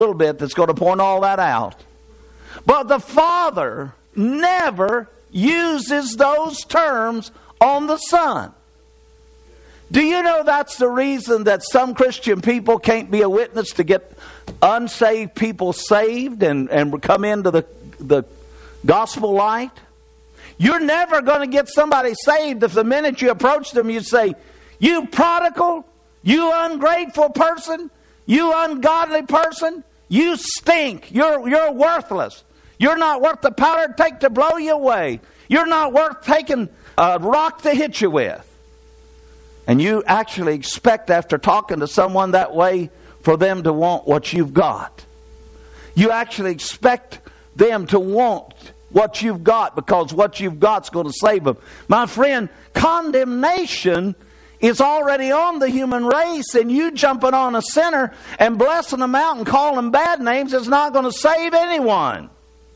little bit that's going to point all that out. But the Father never uses those terms on the Son. Do you know that's the reason that some Christian people can't be a witness to get unsaved people saved and come into the gospel light? You're never going to get somebody saved if the minute you approach them you say, "You prodigal, you ungrateful person, you ungodly person, you stink, you're worthless. You're not worth the powder it takes to blow you away. You're not worth taking a rock to hit you with." And you actually expect, after talking to someone that way, for them to want what you've got. You actually expect them to want what you've got because what you've got's going to save them. My friend, condemnation is already on the human race, and you jumping on a sinner and blessing them out and calling them bad names is not going to save anyone.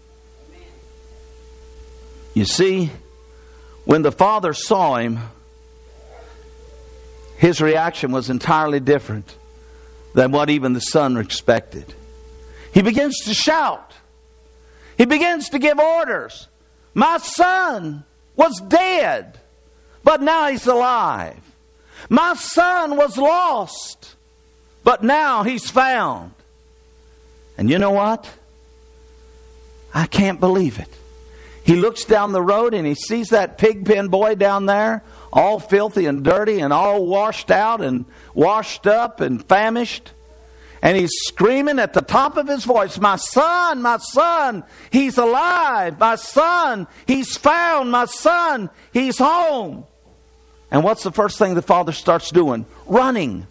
You see, when the Father saw him, his reaction was entirely different than what even the Son expected. He begins to shout. He begins to give orders. My son was dead, but now he's alive. My son was lost, but now he's found. And you know what? I can't believe it. He looks down the road and he sees that pigpen boy down there, all filthy and dirty and all washed out and washed up and famished. And he's screaming at the top of his voice, my son, he's alive. My son, he's found. My son, he's home. And what's the first thing the Father starts doing? Running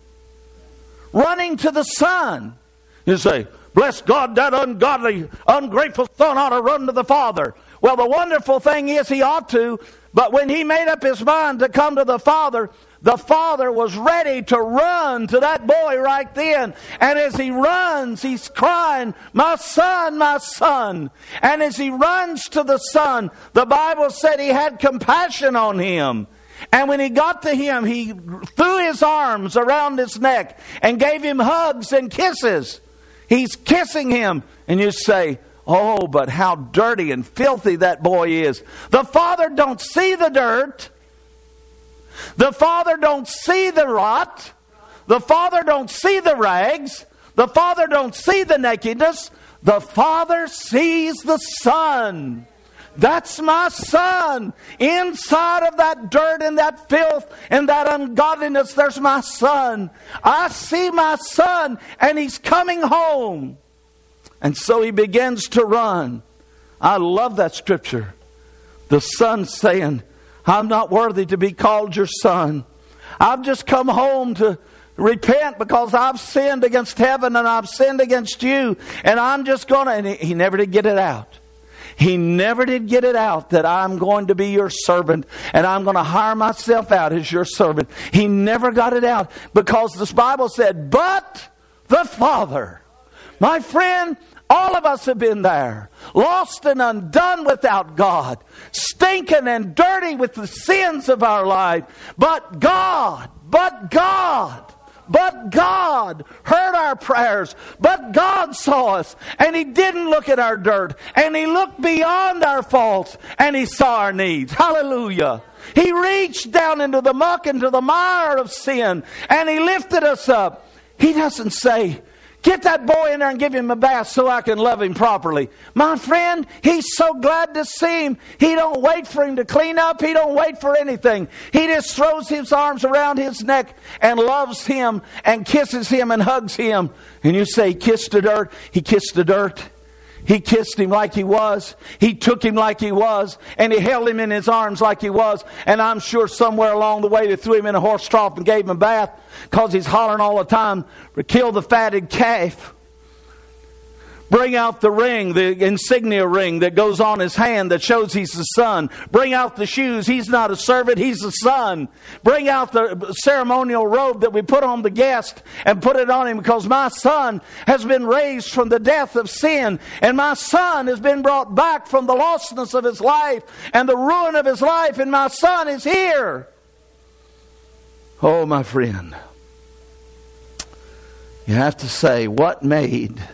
to the Son. You say, bless God, that ungodly, ungrateful son ought to run to the Father. Well, the wonderful thing is he ought to, but when he made up his mind to come to the Father was ready to run to that boy right then. And as he runs, he's crying, my son, my son. And as he runs to the Son, the Bible said he had compassion on him. And when he got to him, he threw his arms around his neck and gave him hugs and kisses. He's kissing him. And you say, oh, but how dirty and filthy that boy is. The Father don't see the dirt. The Father don't see the rot. The Father don't see the rags. The Father don't see the nakedness. The Father sees the Son. That's my son. Inside of that dirt and that filth and that ungodliness, there's my son. I see my son and he's coming home. And so he begins to run. I love that scripture. The son saying, I'm not worthy to be called your son. I've just come home to repent because I've sinned against heaven and I've sinned against you. And I'm just going to... And he never did get it out. He never did get it out that I'm going to be your servant and I'm going to hire myself out as your servant. He never got it out because this Bible said, but the Father. My friend, all of us have been there. Lost and undone without God. Stinking and dirty with the sins of our life. But God heard our prayers. But God saw us. And He didn't look at our dirt. And He looked beyond our faults. And He saw our needs. Hallelujah. He reached down into the muck, into the mire of sin. And He lifted us up. He doesn't say, get that boy in there and give him a bath so I can love him properly. My friend, He's so glad to see him. He don't wait for him to clean up. He don't wait for anything. He just throws His arms around his neck and loves him and kisses him and hugs him. And you say, He kissed the dirt. He kissed the dirt. He kissed him like he was. He took him like he was. And He held him in His arms like he was. And I'm sure somewhere along the way they threw him in a horse trough and gave him a bath. Because he's hollering all the time, kill the fatted calf. Bring out the ring, the insignia ring that goes on his hand that shows he's the son. Bring out the shoes. He's not a servant, he's the son. Bring out the ceremonial robe that we put on the guest and put it on him because my son has been raised from the death of sin. And my son has been brought back from the lostness of his life and the ruin of his life. And my son is here. Oh, my friend. You have to say, what made